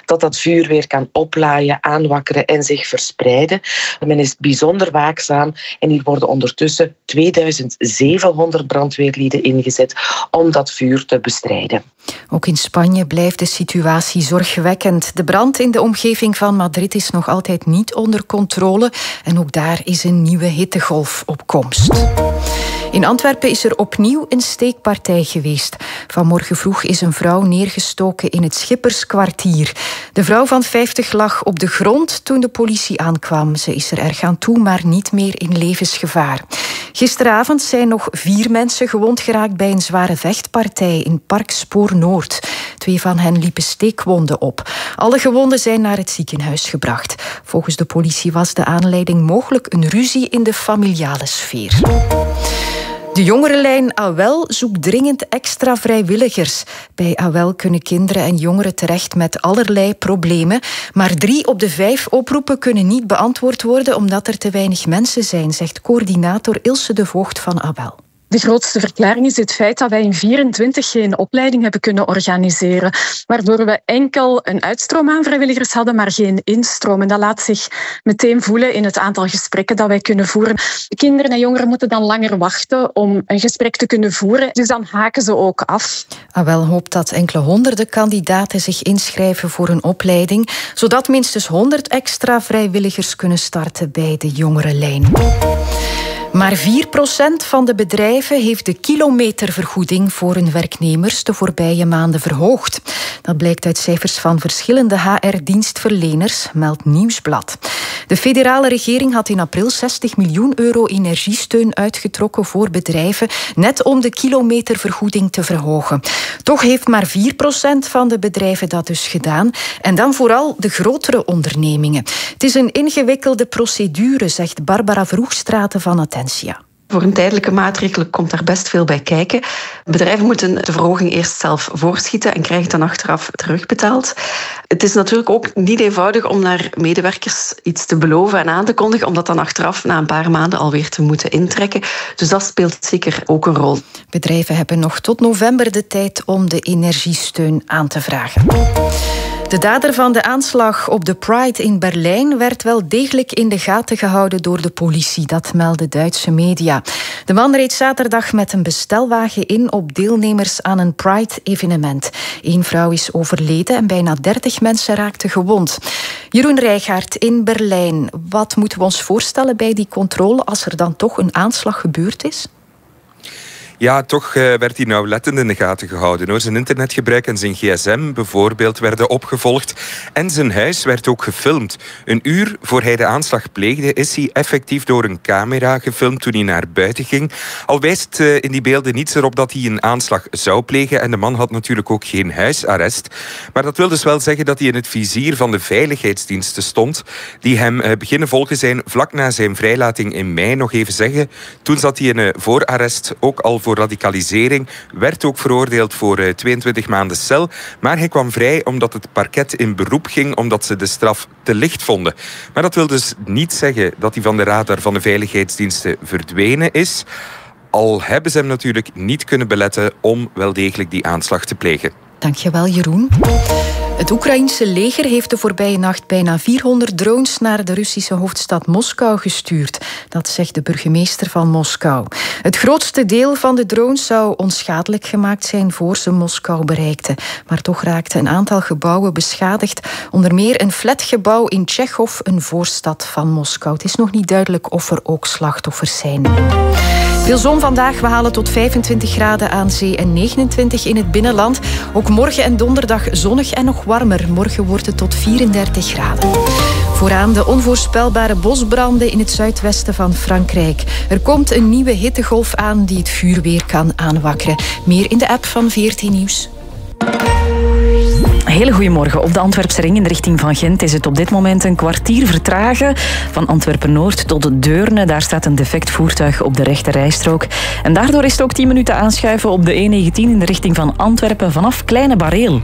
dat vuur weer kan oplaaien, aanwakkeren en zich verspreiden. Men is bijzonder waakzaam en hier worden ondertussen 2700 brandweerlieden ingezet om dat vuur te bestrijden. Ook in Spanje blijft de situatie zorgwekkend. De brand in de omgeving van Madrid is nog altijd niet onder controle en ook daar is een nieuwe hittegolf op komst. In Antwerpen is er opnieuw een steekpartij geweest. Vanmorgen vroeg is een vrouw neergestoken in het Schipperskwartier. De vrouw van 50 lag op de grond toen de politie aankwam. Ze is er erg aan toe, maar niet meer in levensgevaar. Gisteravond zijn nog 4 mensen gewond geraakt bij een zware vechtpartij in Park Spoor Noord. 2 van hen liepen steekwonden op. Alle gewonden zijn naar het ziekenhuis gebracht. Volgens de politie was de aanleiding mogelijk een ruzie in de familiale sfeer. De jongerenlijn AWEL zoekt dringend extra vrijwilligers. Bij AWEL kunnen kinderen en jongeren terecht met allerlei problemen. Maar 3 op de 5 oproepen kunnen niet beantwoord worden omdat er te weinig mensen zijn, zegt coördinator Ilse de Voogd van AWEL. De grootste verklaring is het feit dat wij in 24 geen opleiding hebben kunnen organiseren. Waardoor we enkel een uitstroom aan vrijwilligers hadden, maar geen instroom. En dat laat zich meteen voelen in het aantal gesprekken dat wij kunnen voeren. De kinderen en jongeren moeten dan langer wachten om een gesprek te kunnen voeren. Dus dan haken ze ook af. AWEL hoopt dat enkele honderden kandidaten zich inschrijven voor een opleiding, zodat minstens 100 extra vrijwilligers kunnen starten bij de jongerenlijn. Maar 4% van de bedrijven heeft de kilometervergoeding voor hun werknemers de voorbije maanden verhoogd. Dat blijkt uit cijfers van verschillende HR-dienstverleners, meldt Nieuwsblad. De federale regering had in april 60 miljoen euro energiesteun uitgetrokken voor bedrijven, net om de kilometervergoeding te verhogen. Toch heeft maar 4% van de bedrijven dat dus gedaan. En dan vooral de grotere ondernemingen. Het is een ingewikkelde procedure, zegt Barbara Vroegstraten van Attentia. Voor een tijdelijke maatregel komt daar best veel bij kijken. Bedrijven moeten de verhoging eerst zelf voorschieten en krijgen het dan achteraf terugbetaald. Het is natuurlijk ook niet eenvoudig om naar medewerkers iets te beloven en aan te kondigen, om dat dan achteraf na een paar maanden alweer te moeten intrekken. Dus dat speelt zeker ook een rol. Bedrijven hebben nog tot november de tijd om de energiesteun aan te vragen. De dader van de aanslag op de Pride in Berlijn werd wel degelijk in de gaten gehouden door de politie. Dat melden Duitse media. De man reed zaterdag met een bestelwagen in op deelnemers aan een Pride-evenement. 1 vrouw is overleden en bijna 30 mensen raakten gewond. Jeroen Rijgaard in Berlijn. Wat moeten we ons voorstellen bij die controle als er dan toch een aanslag gebeurd is? Ja, toch werd hij nauwlettend in de gaten gehouden. Zijn internetgebruik en zijn gsm bijvoorbeeld werden opgevolgd. En zijn huis werd ook gefilmd. Een uur voor hij de aanslag pleegde is hij effectief door een camera gefilmd toen hij naar buiten ging. Al wijst in die beelden niets erop dat hij een aanslag zou plegen. En de man had natuurlijk ook geen huisarrest. Maar dat wil dus wel zeggen dat hij in het vizier van de veiligheidsdiensten stond, die hem beginnen volgen zijn vlak na zijn vrijlating in mei. Nog even zeggen, toen zat hij in een voorarrest, ook al voor radicalisering, werd ook veroordeeld voor 22 maanden cel. Maar hij kwam vrij omdat het parket in beroep ging, omdat ze de straf te licht vonden. Maar dat wil dus niet zeggen dat hij van de radar van de veiligheidsdiensten verdwenen is. Al hebben ze hem natuurlijk niet kunnen beletten om wel degelijk die aanslag te plegen. Dankjewel, Jeroen. Het Oekraïense leger heeft de voorbije nacht bijna 400 drones naar de Russische hoofdstad Moskou gestuurd. Dat zegt de burgemeester van Moskou. Het grootste deel van de drones zou onschadelijk gemaakt zijn voor ze Moskou bereikten. Maar toch raakten een aantal gebouwen beschadigd. Onder meer een flatgebouw in Tchechov, een voorstad van Moskou. Het is nog niet duidelijk of er ook slachtoffers zijn. Veel zon vandaag. We halen tot 25 graden aan zee en 29 in het binnenland. Ook morgen en donderdag zonnig en nog warmer. Morgen wordt het tot 34 graden. Vooraan de onvoorspelbare bosbranden in het zuidwesten van Frankrijk. Er komt een nieuwe hittegolf aan die het vuur weer kan aanwakkeren. Meer in de app van VRT Nieuws. Hele goedemorgen. Op de Antwerpse ring in de richting van Gent is het op dit moment een kwartier vertragen. Van Antwerpen-Noord tot Deurne. Daar staat een defect voertuig op de rechte rijstrook. En daardoor is het ook 10 minuten aanschuiven op de E19 in de richting van Antwerpen vanaf Kleine Bareel.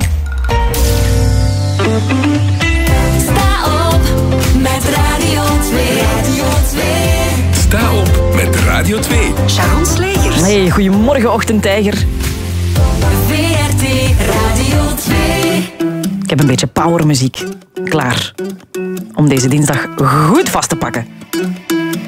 Sta op met Radio 2. Sta op met Radio 2. Sharon Slegers. Hey, goedemorgen, ochtendtijger. VRT Radio 2. Ik heb een beetje powermuziek klaar om deze dinsdag goed vast te pakken.